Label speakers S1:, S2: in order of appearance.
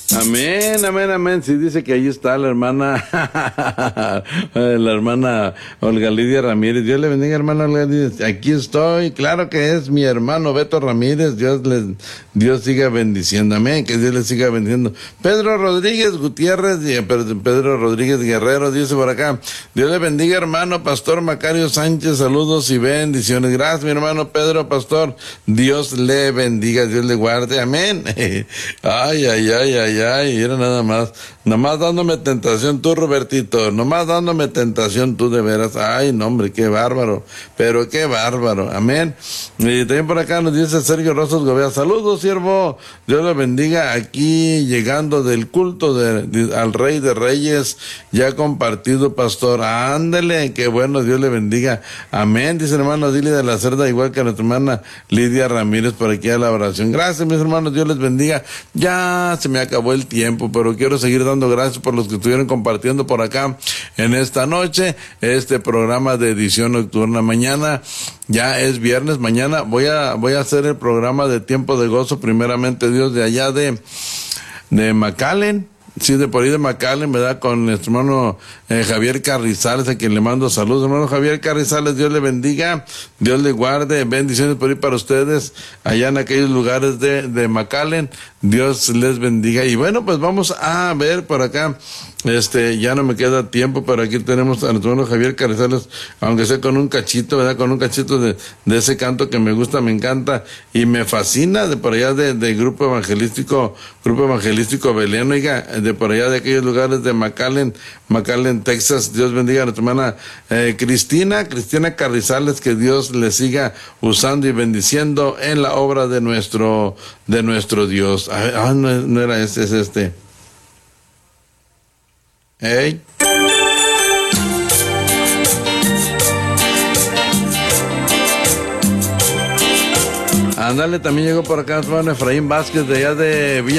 S1: Amén, amén, amén. Sí, dice que ahí está la hermana, Olga Lidia Ramírez. Dios le bendiga, hermana Olga Lidia. Aquí estoy. Claro que es mi hermano Beto Ramírez. Dios siga bendiciendo. Amén. Que Dios le siga bendiciendo. Pedro Rodríguez Gutiérrez, Pedro Rodríguez Guerrero, dice por acá. Dios le bendiga, hermano Pastor Macario Sánchez. Saludos y bendiciones. Gracias, mi hermano Pedro Pastor. Dios le bendiga, Dios le guarde. Amén. Ay, ay, ay, ay. Ay, era nomás dándome tentación tú, Robertito, nomás dándome tentación tú, de veras. Ay, no, hombre, qué bárbaro, pero qué bárbaro, amén. Y también por acá nos dice Sergio Rosas Gobea, saludos, siervo, Dios le bendiga, aquí llegando del culto al Rey de Reyes, ya compartido, pastor, ándele, qué bueno, Dios le bendiga, amén, dice el hermano Dili de la Cerda, igual que a nuestra hermana Lidia Ramírez, por aquí a la oración. Gracias, mis hermanos, Dios les bendiga. Ya se me acabó el tiempo, pero quiero seguir dando gracias por los que estuvieron compartiendo por acá en esta noche este programa de edición nocturna. Mañana ya es viernes, mañana voy a hacer el programa de Tiempo de Gozo, primeramente Dios, de allá de McAllen. Sí, de por ahí de McAllen, ¿verdad? Con nuestro hermano Javier Carrizales, a quien le mando saludos. Hermano Javier Carrizales, Dios le bendiga, Dios le guarde, bendiciones por ahí para ustedes, allá en aquellos lugares de McAllen, Dios les bendiga. Y bueno, pues vamos a ver por acá, ya no me queda tiempo, pero aquí tenemos a nuestro hermano Javier Carrizales, aunque sea con un cachito, ¿verdad? Con un cachito de ese canto que me gusta, me encanta, y me fascina, de por allá de Grupo Evangelístico Belén, oiga, de por allá de aquellos lugares de McAllen, Texas. Dios bendiga a nuestra hermana Cristina Carrizales, que Dios le siga usando y bendiciendo en la obra de nuestro Dios. No era este, es este. Hey. Ándale, también llegó por acá nuestro hermano Efraín Vázquez de allá de Villa